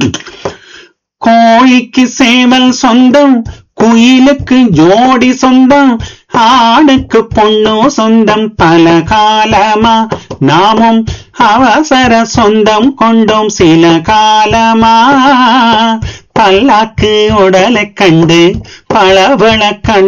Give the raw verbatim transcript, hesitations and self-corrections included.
கோழிக்கு சேவல் சொந்தம், குயிலுக்கு ஜோடி சொந்தம், ஆணுக்கு பொண்ணு சொந்தம். பல காலமா நாமும் அவசர சொந்தம் கொண்டோம் சில காலமா. பல்லாக்கு உடலை கண்டு பளபள கண்டு